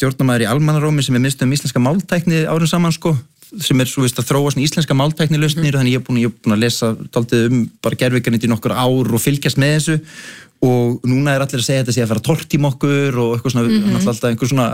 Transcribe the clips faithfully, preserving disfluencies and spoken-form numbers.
stjórnarmaður í Almannarómi sem er miðstöð um íslenska máltækni árum saman sko, sem er svo veist að þróa svona íslenska máltækni lausnir mm. og þannig ég er búin, ég er búin að lesa dálítið um bara gervigreind í nokkur ár og fylgjast með þessu og núna er allir að segja þetta sé að fara tortím okkur og eitthvað svona, mm-hmm. alltaf einhver svona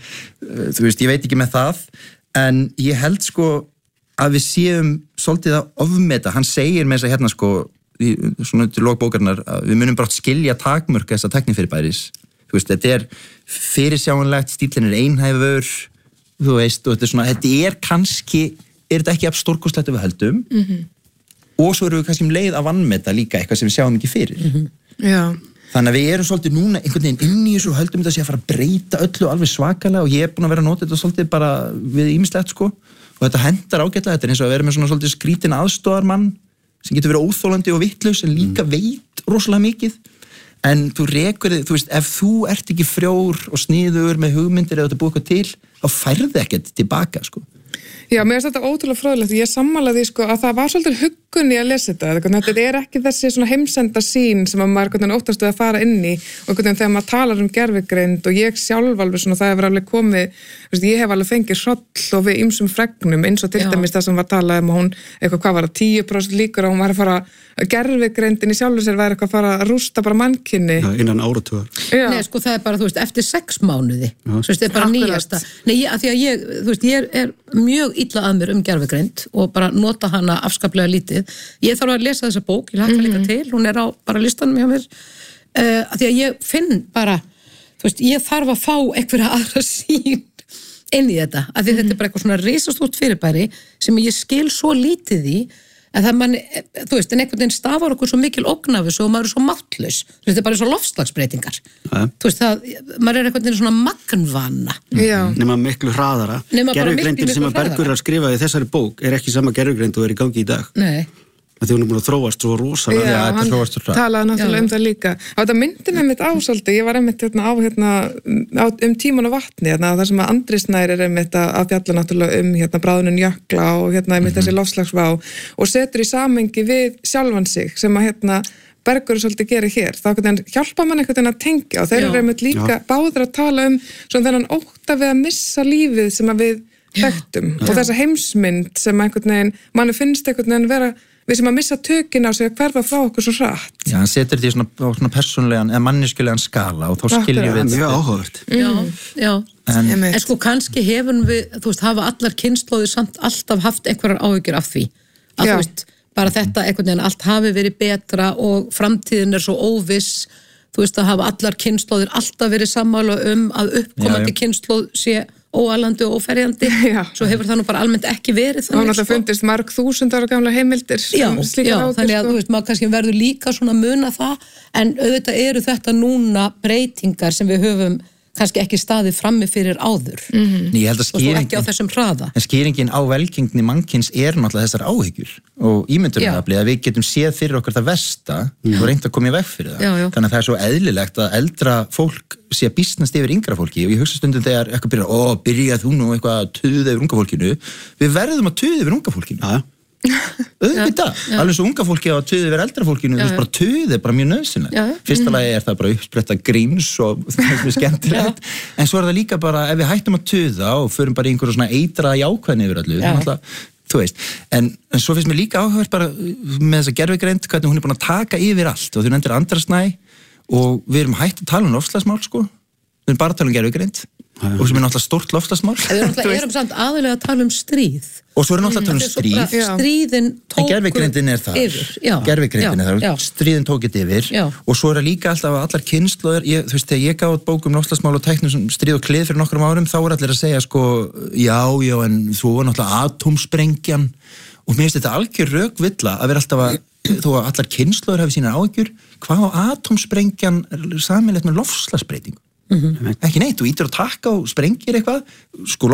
þú veist, ég veit ekki með það en ég held sko að við séum svolítið að ofmeta, hann segir með þess að hérna sko í svona til lok bókarinnar að við munum bara skilja takmörk þessa tæknifyrirbæris, þú veist, þetta er fyrirsjáanlegt, stíllinn er einhæfur þú veist, og þetta er svona, þetta er kannski, er þetta ekki af stórkostlegt við höldum mm-hmm. og svo eru við kannski um leið að vannmeta líka eitthvað sem við sjáum ekki fyrir mm-hmm. Já. Þannig að við erum svolítið núna einhvern veginn inn í þessu og höldum þetta að sé að fara að breyta öllu alveg svakalega og ég er búin að vera að nota þetta svolítið bara við ýmislegt sko og þetta hendar ágætlega, þetta er eins og að vera með svona svolítið skrítin aðstoðarmann sem getur verið óþólandi og vittlaus en líka veit rosalega mikið en þú rekur þig, þú veist, ef þú ert ekki frjór og sniður með hugmyndir eða þetta búið eitthvað til, þá færði ekkert tilbaka sko. Já, mér finnst þetta ótrúlega fróðlegt. Ég sammála því sko að það var svolítið huggun í að lesa þetta. Þetta er ekki þessi svona heimsenda sýn sem að maður óttast við að fara inn í og þegar maður talar um gervigreind og ég sjálf alveg svona það hefur alveg komið, veist, ég hef alveg fengið hroll og við ýmsum fregnum eins og til dæmis það sem var talað um hún eitthvað hvað var það tíu prósent líkur og hún var að fara gervigreindin í sjálfu sér væri eitthvað að fara að rústa bara mannkynni. Já, innan áratugar. Nei, sko það er bara, þú veist, eftir sex mánuði. Þú veist, það er bara nýjasta. Nei, ég, að því að ég, þú veist, ég er, er mjög illa að mér um gervigreind og bara nota hana afskaplega lítið. Ég þarf að lesa þessa bók, ég hlakka mm-hmm. líka til, hún er á bara listanum hjá mér, uh, að því að ég finn bara, þú veist, ég þarf að fá einhverja aðra sýn inn í þetta, að því mm-hmm. þetta er bara eitthvað svona risastórt fyrirbæri sem ég skil svo lítið í en það mann, þú veist, en einhvern veginn stafar okkur svo mikil ógn af þessu og maður er svo máttlaus. Þú veist, þetta er bara svo loftslagsbreytingar. Ja. Þú veist, það, maður er einhvern veginn svona magnvana. Já. Nema miklu hraðara. Gervigreindin sem að Bergur er að skrifa í þessari bók er ekki sama gervigreind og er í gangi í dag. Nei. Því hún er búin að þróast svo rosalega. Já, hann talaði náttúrulega um það líka. Á þetta myndin einmitt ásaldi, ég var einmitt hérna á hérna, á, um tíman og vatni, hérna, þar sem að Andri Snær er einmitt að fjalla náttúrulega um hérna bráðnun jökla og hérna einmitt mm-hmm. þessi loftslagsvá og setur í samhengi við sjálfan sig sem að hérna Bergur svolítið gerir hér. Þá hjálpa mann einhvern veginn að tengja og þeir eru einmitt líka Já. Báðir að tala um svona þennan ótta við að missa lífið sem að við þekktum og þessa heimsmynd sem einhvern veginn, manni finnst einhvern veginn vera við sem að missa tökin á sig að hverfa frá okkur svo hratt. Já, hann setur því svona, svona persónulegan eða manneskjulegan skala og þá skiljum við mjög áhugavert. Já, já. En, en sko kannski hefum við, þú veist, hafa allar kynslóðir samt alltaf haft einhverjar áhyggjur af því. Að Já. Þú veist, bara þetta einhvern veginn allt hafi verið betra og framtíðin er svo óviss. Þú veist, að hafa allar kynslóðir alltaf verið sammála um að uppkomandi kynslóð sé óalandi og óferjandi, já. Svo hefur það nú bara almennt ekki verið. Það var náttúrulega sko. Fundist marg þúsund ára gamla heimildir. Já, já þannig að sko. Þú veist, maður kannski verður líka svona muna það, en auðvitað eru þetta núna breytingar sem við höfum kannski ekki staðið frammi fyrir áður. Mm-hmm. Ég held að skýringin, og svo ekki á þessum hraða. En skýringin á velgengni mannkins er náttúrulega þessar áhyggjur og ímyndunarafli að við getum séð fyrir okkur það versta mm. og reynt að koma í veg fyrir það. Já, já. Þannig að það er svo eðlilegt að eldra fólk sé að býstnast yfir yngra fólki og ég hugsa stundum þegar eitthvað byrjar, ó, byrjað þú nú eitthvað að tuða yfir unga fólkinu. Við verðum að tuða yfir unga fólkinu. Ja. Auðvitað, alveg svo unga fólki á að tuði verið eldra fólkinu, þú veist bara tuði er bara mjög nöðsynlegt. Fyrsta lagi er það bara uppspretta gríns og það er mjög skemmtilegt en svo er það líka bara, ef við hættum að tuða og förum bara í einhverju svona eitraða jákvæðni yfir allu, alltaf, þú veist en, en svo finnst mér líka áhugavert bara með þessa gervigreind, hvernig hún er búin að taka yfir allt og þú nefndir Andra Snæ og við erum hætt að tala um loftslagsmál sko, við erum bara að tala um gervigreind og sem er náttúrulega stórt loftslagsmál. Við erum samt aðalega að tala um stríð. Og svo er náttúrulega að tala um stríð. Stríðin tóku gervigreindin er þar. Yfir. Já. Gervigreindin er þar. Stríðin tók þetta yfir. Já. Og svo er það líka alltaf að allar kynslóðir, ég, þú veist, þegar ég gaf út bók um loftslagsmál og tæknum stríð og klið fyrir nokkrum árum, þá er allir að segja sko, já, já, en svo var náttúrulega atómsprengjan og mér finnst þetta algjör rökvilla að vera alltaf að þó að allar kynslóðir hafi sínar áhyggjur, hvað á atómsprengjan sameiginlegt með loftslagsbreytingu? Mm-hmm. Ekki neitt, þú ítir að taka og sprengir eitthvað sko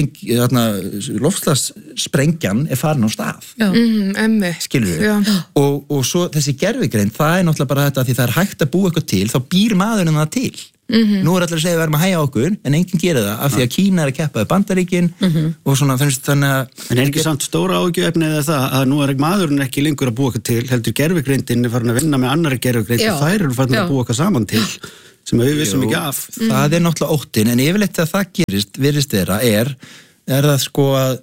loftslagssprengjan er farin á stað mm, skilur við og, og svo þessi gervigreind, það er náttúrulega bara þetta því það er hægt að búa eitthvað til, þá býr maðurinn það til mm-hmm. Nú er allir að segja að við erum að hægja okkur en enginn gerir það, af því að Kína er að keppa við Bandaríkin mm-hmm. og svona þannig að en er ekki samt stóra ágjöfnið eða það að nú er maðurinn ekki lengur að búa eitthvað til heldur gervigreindin er farin að vinna með annari gervigreind og þær eru farin að búa eitthvað saman til sem við vissum ekki af. Mm. Það er náttúrulega óttin, en yfirleitt að það gerist, virðist þeirra, er, er það sko að,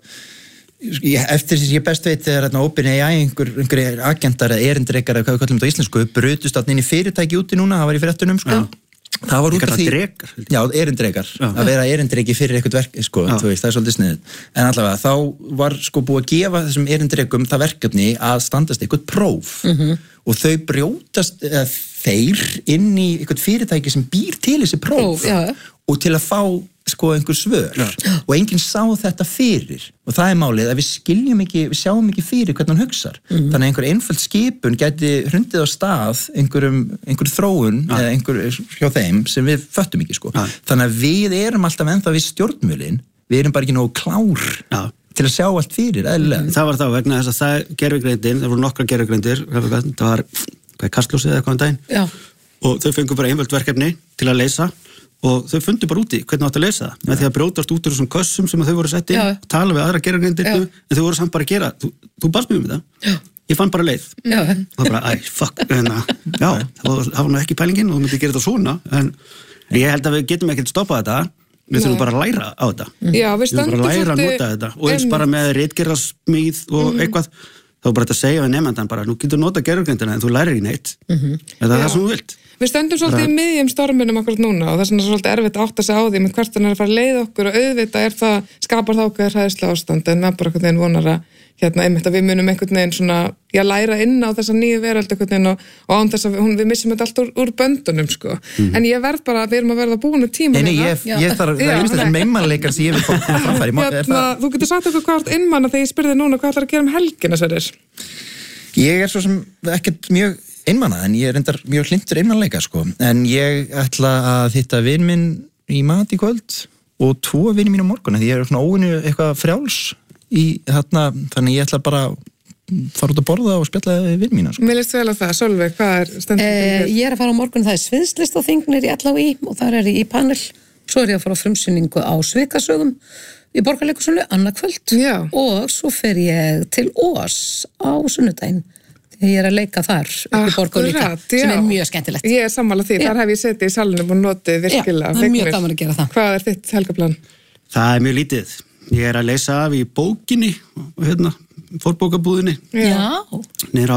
eftir því sem ég best veit er að OpenAI, einhver, einhver agentar eða erindrekar, eða hvað við kallum þetta á íslensku, brutust alltaf inn í fyrirtæki úti núna, það var í fréttunum, sko. Já. Það var út af því, drekar, já, erindrekar, að vera erindreki fyrir eitthvað verk, sko, þú veist, það er svolítið sniðið. En allavega, þá var sko búið að gefa þessum erindrekum það verkefni að standast eitthvað próf mm-hmm. og þau brjótast, eða þeir inn í eitthvað fyrirtæki sem býr til þessi próf, próf og til að fá sko einhver svör já. Og enginn sá þetta fyrir og það er málið að við skiljum ekki, við sjáum ekki fyrir hvernig hann hugsar. Mm-hmm. Þannig að einhver einföld skipun gæti hrundið á stað einhverjum, einhver þróun ja. Eða einhver hjá þeim sem við föttum ekki sko. Ja. Þannig að við erum alltaf ennþá við stjórnmölin, við erum bara ekki nógu klár ja. Til að sjá allt fyrir, eðlilega. Það var þá vegna þess að það gervigreindin, það voru nokkra gervigreindir, það var hvað kastljósið eða hvað um daginn já. Og þau fengu bara einföld verkefni til að leysa og þau fundu bara úti hvernig átt að leysa það með því að brjótast út úr þessum kössum sem þau voru sett inn og tala við aðra gervigreindir en þau voru samt bara að gera, þú, þú barst mjög um þetta ég fann bara leið já. Og það bara, æ, fuck hérna, já, það var, það var nú ekki pælingin og þú myndi gera þetta svona en ég held að við getum ekkert stoppað þetta við þurfum bara að læra á þetta já, við, við þurfum bara að læra að nota þetta og eins bara með ritgerðarsmíð og mm. eitthvað þá er bara þetta að segja við nefndan bara, nú getur nota gervigreindina en þú lærir í neitt mm-hmm. eða það sem þú vilt Við stöndum svolítið í miðjum storminum akkurat núna og þess vegna er svolítið erfitt að átta sig á því með hvert hann er að fara að leiða okkur og auðvitað er það, skapar það okkur hræðslega ástand en við bara einhvern veginn vonar að hérna einmitt að við munum einhvern veginn svona já, læra inn á þessa nýju veröld einhvern veginn og, og án þess að hún, við missum þetta allt úr, úr böndunum sko. Mm. En ég verð bara að við erum að verða búinu tíma. Nei, ég, ég þarf, það er einmitt meimannleikar sem ég vil fá framfæri. Hérna, þú getur sagt okkur hvað er innmanna þegar ég spurði núna hvað ætlar að gera um helgina sér Ég er svo sem ekkert mjög einmanna, en ég er endar mjög hlindur einmannleika, sko. En ég ætla að hitta vin minn í mat í kvöld og tvo vini mín á morgun, því ég er svona óvinni eitthvað frjáls í þarna, þannig ég ætla bara fara út að borða og spjalla við vin mína, sko. Mér leist vel á það, Sólveig, hvað er stendur? Eh, ég er að fara á morgun, það er sviðslist á þingnir í L H I og þar er ég í panel. Svo er ég að fara á frumsýningu á Svikasögum í Borgarleikhúsinu annað kvöld Já. Og svo fer ég til Ós á sunnudaginn. Ég er að leika þar upp í Borgum líka, sem er mjög skemmtilegt. Ég er sammála því, þar hef ég setið í salinu og notið virkilega. Já, það er mjög gaman að gera það. Hvað er þitt helgaplan? Það er mjög lítið. Ég er að leysa af í bókinni, hérna, fórbókabúðinni. Já. Niður á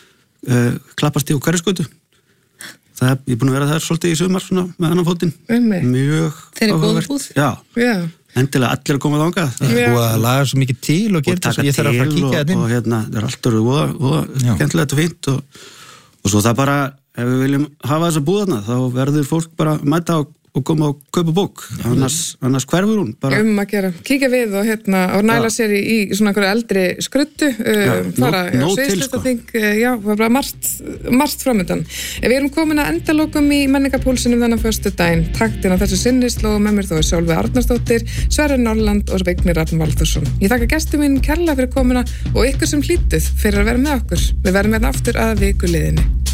uh, Klapparstíg og Hverfisgötu. Það er, ég er búin að vera þar svolítið í sumar, svona, með annan fótinn. Um mjög Þeir eru góð búð? Já. Já. Endilega allir að koma þangað. Það er búið að laga svo mikið til og gera þess að ég þarf að fara að kíkja þetta inn. Og hérna, það er alltaf og skemmtilegt og fínt og, og svo það bara, ef við viljum hafa þessa búðarna, þá verður fólk bara mæta og, og koma og kaupa bók. Annars, annars hverfur hún. Bara. Um að gera. Kíkja við og hérna, og næla sér í, í svona einhverju eldri skruddu, uh, fara á sviðslistaþing, sko. uh, já, það var bara margt, margt framöndan. Við erum komin að endalokum í menningapúlsinum þennan föstudaginn. Taktin á þessu sinni slóðu með mér þó er Sólveig Arnarsdóttir, Sverrir Norland og Vignir Arn Valþórsson. Ég þakka gestum minn kærlega fyrir komuna og ykkur sem hlýtuð fyrir að vera með okkur. Við verðum hérna aftur að viku liðinni.